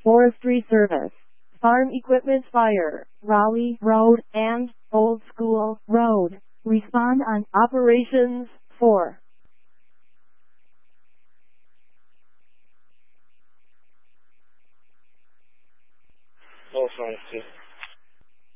Forestry Service, Farm Equipment Fire, Raleigh Road, and Old School Road. Respond on Operations 4. Oh, sorry.